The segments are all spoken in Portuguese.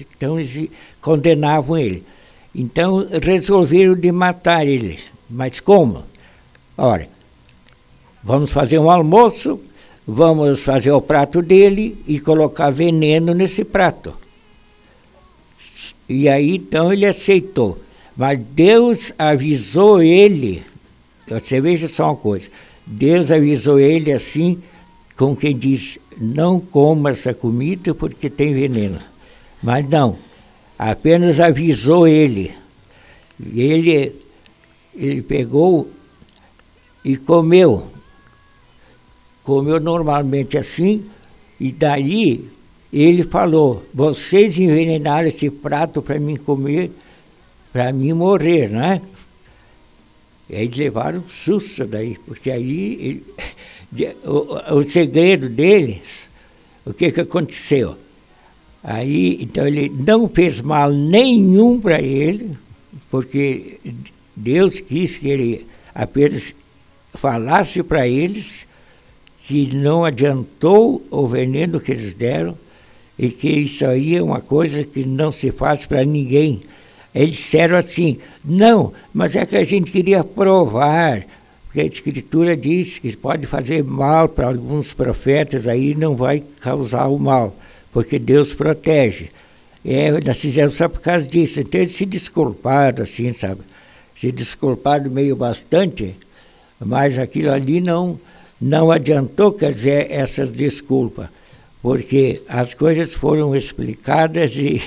Então eles condenavam ele. Então resolveram de matar ele. Mas como? Ora, vamos fazer um almoço, vamos fazer o prato dele e colocar veneno nesse prato. E aí então ele aceitou. Mas Deus avisou ele, você veja só uma coisa, Deus avisou ele assim, como quem diz, não coma essa comida porque tem veneno. Mas não, apenas avisou ele. Ele pegou e comeu. Comeu normalmente assim, e daí ele falou, vocês envenenaram esse prato para mim comer, para mim morrer, né? E aí levaram um susto daí, porque aí o segredo deles, o que aconteceu? Aí, então ele não fez mal nenhum para ele, porque Deus quis que ele apenas falasse para eles que não adiantou o veneno que eles deram e que isso aí é uma coisa que não se faz para ninguém. Eles disseram assim, não, mas é que a gente queria provar, porque a Escritura diz que pode fazer mal para alguns profetas, aí não vai causar o mal, porque Deus protege. Nós fizemos só por causa disso. Então eles se desculparam, assim, sabe? Se desculparam meio bastante, mas aquilo ali não adiantou, quer dizer, essas desculpas, porque as coisas foram explicadas e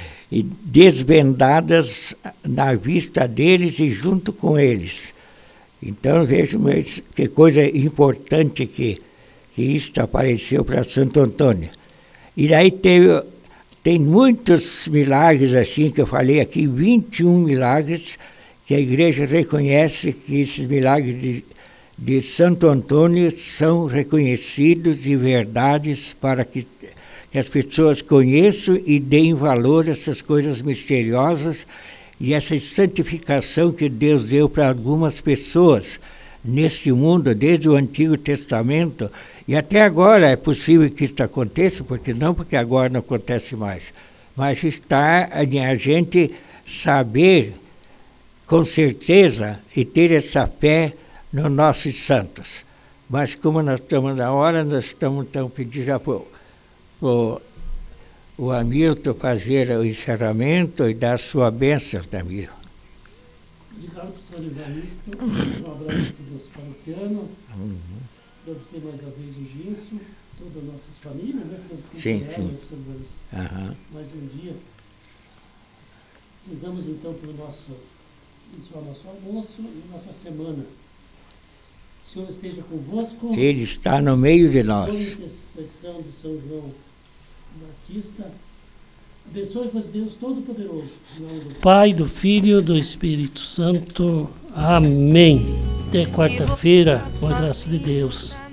desvendadas na vista deles e junto com eles. Então vejam que coisa importante que isto apareceu para Santo Antônio. E aí tem muitos milagres assim que eu falei aqui, 21 milagres que a igreja reconhece que esses milagres de Santo Antônio são reconhecidos e verdades para que as pessoas conheçam e deem valor a essas coisas misteriosas e essa santificação que Deus deu para algumas pessoas neste mundo, desde o Antigo Testamento, e até agora é possível que isso aconteça, porque agora não acontece mais, mas está a gente saber com certeza e ter essa fé nos nossos santos. Mas como nós estamos na hora, nós estamos então pedindo já para o Hamilton fazer o encerramento e dar a sua bênção, Hamilton. Obrigado, professor Evaristo. Um abraço a todos os paroquianos. Para você mais uma vez o Gilson, todas as nossas famílias, né? Sim. Mais um dia. Rezamos então pelo nosso almoço e nossa semana. O Senhor esteja convosco. Ele está no meio de nós. Por intercessão do São João Batista, abençoe-vos Deus Todo-Poderoso. Do Pai, do Filho e do Espírito Santo. Amém. Até quarta-feira, com a graça de Deus.